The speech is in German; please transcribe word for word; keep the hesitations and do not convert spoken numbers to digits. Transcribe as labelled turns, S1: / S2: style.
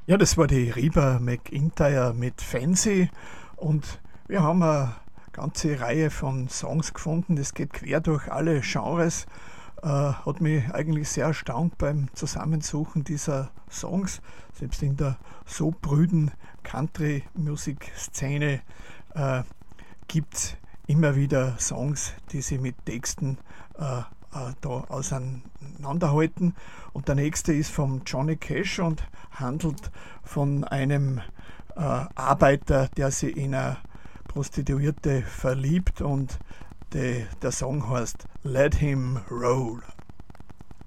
S1: Ja, das war die Reba McEntire mit Fancy und wir haben eine ganze Reihe von Songs gefunden. Das geht quer durch alle Genres. Äh, hat mich eigentlich sehr erstaunt beim Zusammensuchen dieser Songs. Selbst in der so prüden Country-Musik-Szene äh, gibt es immer wieder Songs, die sich mit Texten äh, äh, da auseinanderhalten. Und der nächste ist von Johnny Cash und handelt von einem äh, Arbeiter, der sich in eine Prostituierte verliebt und de, der Song heißt Let Him Roll.